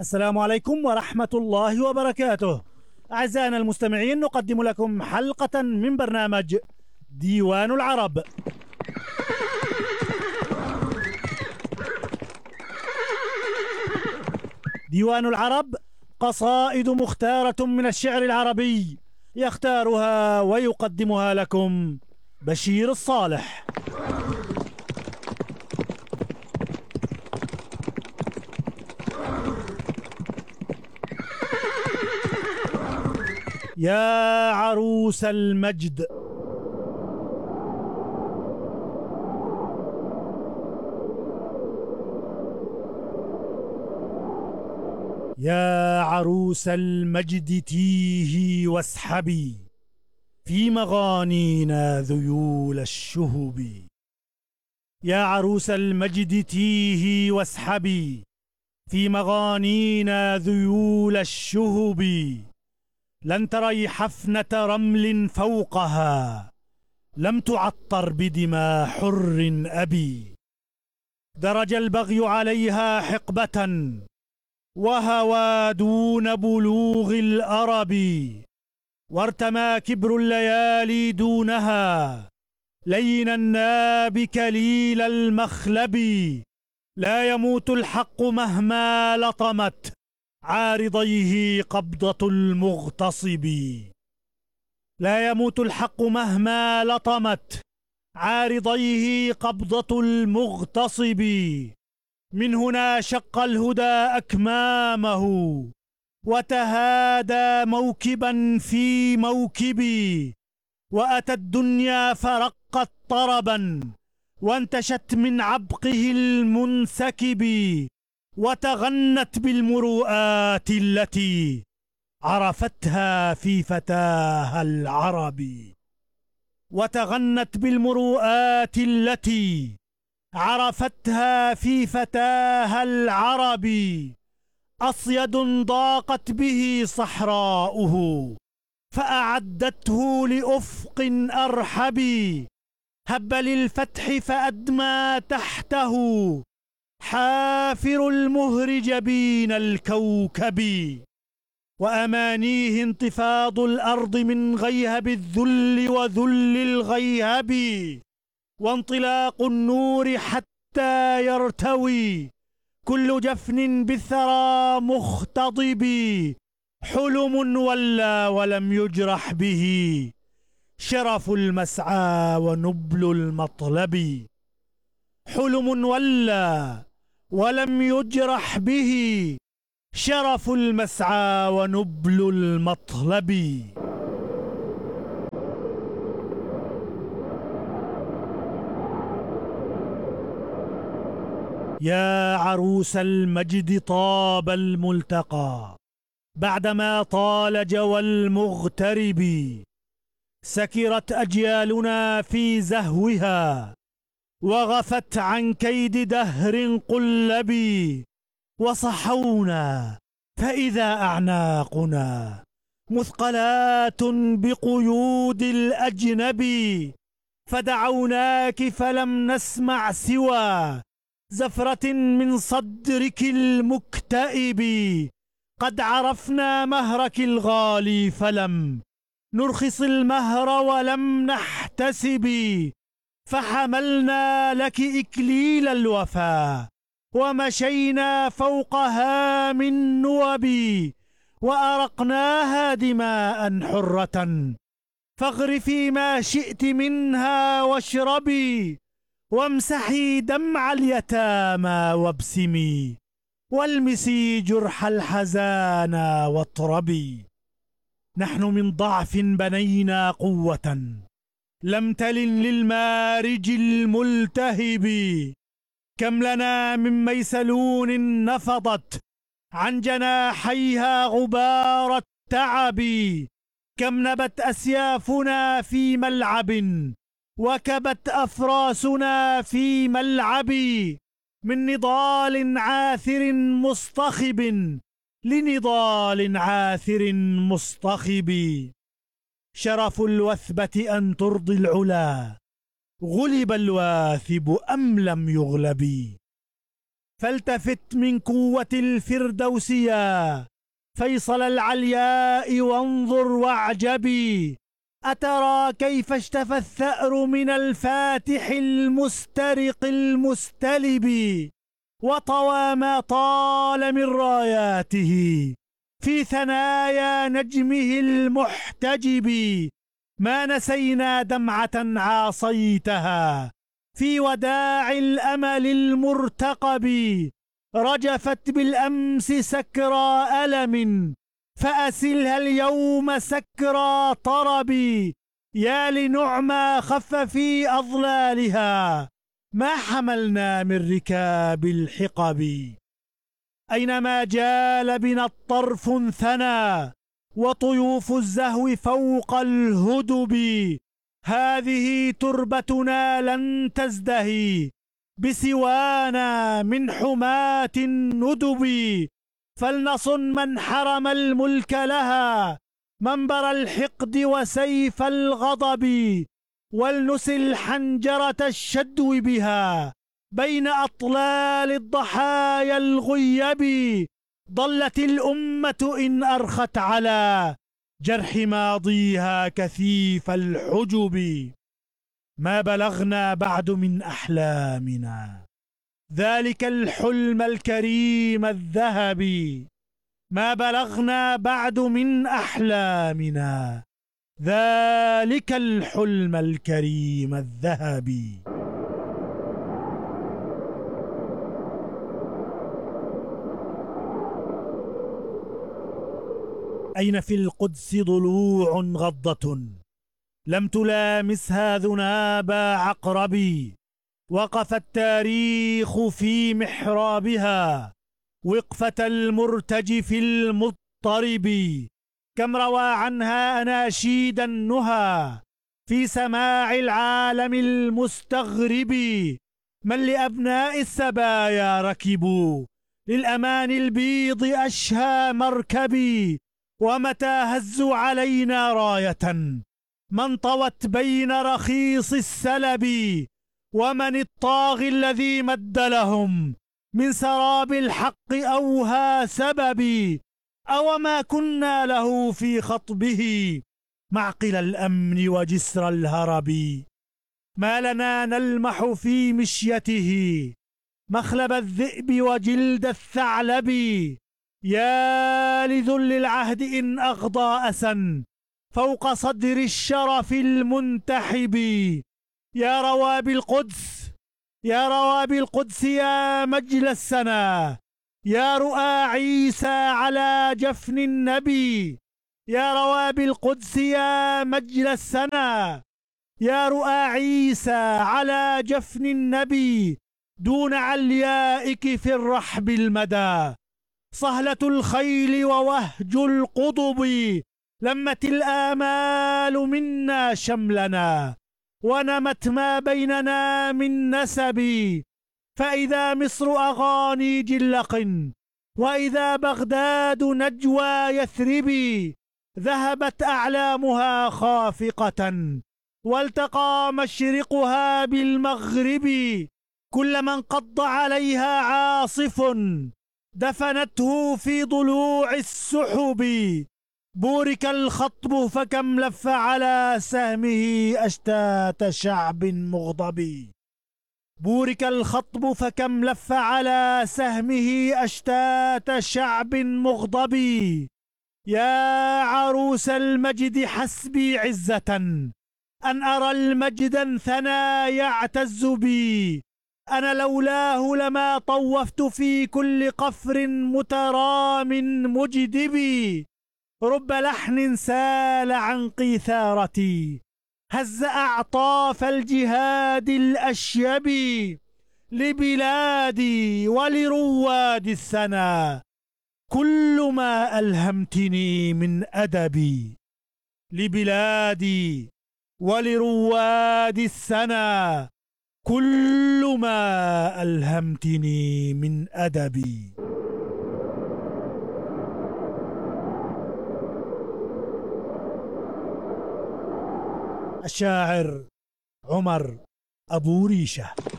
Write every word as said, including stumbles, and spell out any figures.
السلام عليكم ورحمة الله وبركاته. أعزائنا المستمعين، نقدم لكم حلقة من برنامج ديوان العرب. ديوان العرب قصائد مختارة من الشعر العربي، يختارها ويقدمها لكم بشير الصالح. يا عروس المجد، يا عروس المجد تيهي واسحبي في مغانينا ذيول الشهب. يا عروس المجد تيهي واسحبي في مغانينا ذيول الشهب. لن تري حفنة رمل فوقها لم تعطر بدماء حر أبي. درج البغي عليها حقبة وهوى دون بلوغ الأرب، وارتمى كبر الليالي دونها لين الناب كليل المخلب. لا يموت الحق مهما لطمت عارضيه قبضة المغتصب. لا يموت الحق مهما لطمت عارضيه قبضة المغتصب. من هنا شق الهدى أكمامه وتهادى موكبا في موكب. وأتى الدنيا فرقت طربا وانتشت من عبقه المنسكب، وتغنت بالمروءات التي عرفتها في فتاها العربي. وتغنت بالمروءات التي عرفتها في فتاها العربي. أصيد ضاقت به صحراؤه فأعدته لأفق أرحب. هب للفتح فأدمى تحته حافر المهر جبين الكوكب. وأمانيه انتفاض الأرض من غيهب الذل وذل الغيهب، وانطلاق النور حتى يرتوي كل جفن بالثرى مختضب. حلم ولى ولم يجرح به شرف المسعى ونبل المطلب. حلم ولى ولم يجرح به شرف المسعى ونبل المطلب. يا عروس المجد طاب الملتقى بعدما طال جوى المغترب. سكرت أجيالنا في زهوها وغفت عن كيد دهر قلب. وصحونا فإذا أعناقنا مثقلات بقيود الأجنب. فدعوناك فلم نسمع سوى زفرة من صدرك المكتئب. قد عرفنا مهرك الغالي فلم نرخص المهر ولم نحتسب. فحملنا لك إكليل الوفا ومشينا فوقها من نوب. وأرقناها دماء حرة فاغرفي ما شئت منها واشربي. وامسحي دمع اليتامى وابسمي والمسي جرح الحزان واطربي. نحن من ضعف بنينا قوة لم تلن للمارج الملتهب. كم لنا من ميسلون نفضت عن جناحيها غبار التعب. كم نبت أسيافنا في ملعب وكبت أفراسنا في ملعب. من نضال عاثر مصطخب لنضال عاثر مصطخب. شرف الوثبة أن ترضي العلا غلب الواثب أم لم يغلب. فالتفت من قوة الفردوسية فيصل العلياء وانظر واعجبي. أترى كيف اشتفى الثأر من الفاتح المسترق المستلب، وطوى ما طال من راياته في ثنايا نجمه المحتجب. ما نسينا دمعة عاصيتها في وداع الأمل المرتقب، رجفت بالأمس سكرى ألم فأسلها اليوم سكرى طرب. يا لنعمى خف في أظلالها ما حملنا من ركاب الحقب. أينما جال بنا الطرف ثنى وطيوف الزهو فوق الهدب، هذه تربتنا لن تزدهي بسوانا من حماة الندب. فلنصن من حرم الملك لها منبر الحقد وسيف الغضب، ولنسل حنجرة الشدو بها بين أطلال الضحايا الغيب. ضلت الأمة إن أرخت على جرح ماضيها كثيف الحجب. ما بلغنا بعد من أحلامنا ذلك الحلم الكريم الذهبي، ما بلغنا بعد من أحلامنا ذلك الحلم الكريم الذهبي. أين في القدس ضلوع غضة لم تلامسها ذناب عقربي، وقف التاريخ في محرابها وقفة المرتجف المضطرب. كم روى عنها أناشيد النهى في سماع العالم المستغرب. من لأبناء السبايا ركبوا للأمان البيض أشهى مركبي، ومتى هزوا علينا راية من طوت بين رخيص السلب. ومن الطاغي الذي مد لهم من سراب الحق أوهى سببي، أو ما كنا له في خطبه معقل الأمن وجسر الهرب. ما لنا نلمح في مشيته مخلب الذئب وجلد الثعلب. يا لذل العهد إن أغضى أسا فوق صدر الشرف المنتحب. يا روابي القدس يا روابي القدس يا مجل السنا، يا رؤى عيسى على جفن النبي. يا روابي القدس يا مجل السنا، يا رؤى عيسى على جفن النبي. دون عليائك في الرحب المدى صهلة الخيل ووهج القضب. لمت الآمال منا شملنا ونمت ما بيننا من نسب. فإذا مصر أغاني جلق وإذا بغداد نجوى يثرب، ذهبت أعلامها خافقة والتقى مشرقها بالمغرب. كل من قض عليها عاصف دفنته في ضلوع السحب. بورك الخطب فكم لف على سهمه أشتات شعب مغضب. بورك الخطب فكم لف على سهمه أشتات شعب مغضب. يا عروس المجد حسبي عزة أن أرى المجد ثنى يعتز بي. أنا لولاه لما طوفت في كل قفر مترام مجدبي. رب لحن سال عن قيثارتي هز أعطاف الجهاد الأشيب. لبلادي ولرواد السنا كل ما ألهمتني من أدبي. لبلادي ولرواد السنا كل ما ألهمتني من أدبي. الشاعر عمر أبو ريشة.